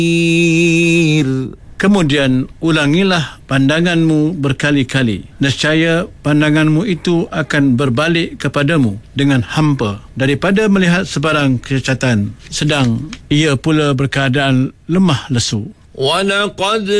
Kemudian ulangilah pandanganmu berkali-kali. Nescaya pandanganmu itu akan berbalik kepadamu dengan hampa daripada melihat sebarang kecacatan, sedang ia pula berkeadaan lemah lesu. وَلَقَدْ